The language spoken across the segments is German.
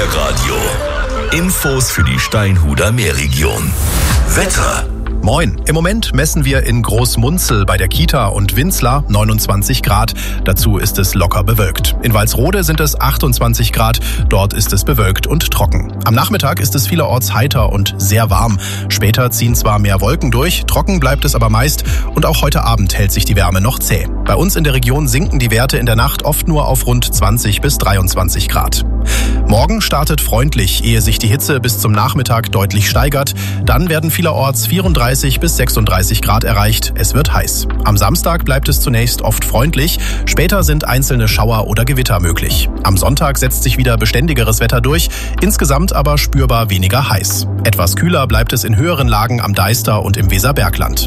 Meerradio. Infos für die Steinhuder Meerregion. Wetter. Moin. Im Moment messen wir in Großmunzel bei der Kita und Winzlar 29 Grad. Dazu ist es locker bewölkt. In Walsrode sind es 28 Grad. Dort ist es bewölkt und trocken. Am Nachmittag ist es vielerorts heiter und sehr warm. Später ziehen zwar mehr Wolken durch, trocken bleibt es aber meist. Und auch heute Abend hält sich die Wärme noch zäh. Bei uns in der Region sinken die Werte in der Nacht oft nur auf rund 20 bis 23 Grad. Morgen startet freundlich, ehe sich die Hitze bis zum Nachmittag deutlich steigert. Dann werden vielerorts 34 bis 36 Grad erreicht. Es wird heiß. Am Samstag bleibt es zunächst oft freundlich. Später sind einzelne Schauer oder Gewitter möglich. Am Sonntag setzt sich wieder beständigeres Wetter durch. Insgesamt aber spürbar weniger heiß. Etwas kühler bleibt es in höheren Lagen am Deister und im Weserbergland.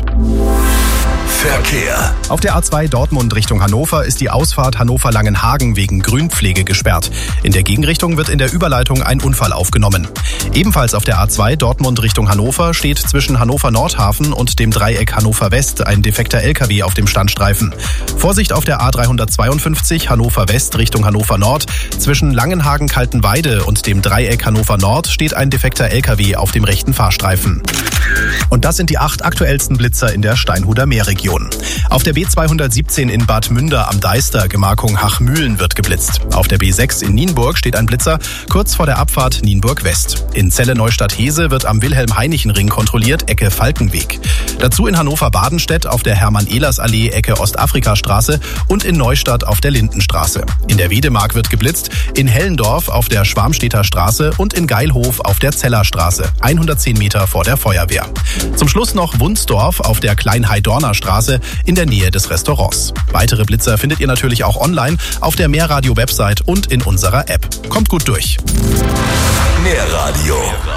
Verkehr. Auf der A2 Dortmund Richtung Hannover ist die Ausfahrt Hannover-Langenhagen wegen Grünpflege gesperrt. In der Gegenrichtung wird in der Überleitung ein Unfall aufgenommen. Ebenfalls auf der A2 Dortmund Richtung Hannover steht zwischen Hannover-Nordhafen und dem Dreieck Hannover-West ein defekter LKW auf dem Standstreifen. Vorsicht auf der A352 Hannover-West Richtung Hannover-Nord. Zwischen Langenhagen-Kaltenweide und dem Dreieck Hannover-Nord steht ein defekter LKW auf dem rechten Fahrstreifen. Und das sind die 8 aktuellsten Blitzer in der Steinhuder Meerregion. Auf der B217 in Bad Münder am Deister, Gemarkung Hachmühlen, wird geblitzt. Auf der B6 in Nienburg steht ein Blitzer, kurz vor der Abfahrt Nienburg West. In Celle-Neustadt-Hese wird am Wilhelm-Heinichen-Ring kontrolliert, Ecke Falkenweg. Dazu in Hannover-Badenstedt auf der Hermann-Ehlers-Allee, Ecke Ostafrika-Straße und in Neustadt auf der Lindenstraße. In der Wedemark wird geblitzt, in Hellendorf auf der Schwarmstedter Straße und in Geilhof auf der Zellerstraße, 110 Meter vor der Feuerwehr. Zum Schluss noch Wunsdorf auf der Kleinheidorner Straße in der Nähe des Restaurants. Weitere Blitzer findet ihr natürlich auch online auf der Meerradio-Website und in unserer App. Kommt gut durch. Meerradio.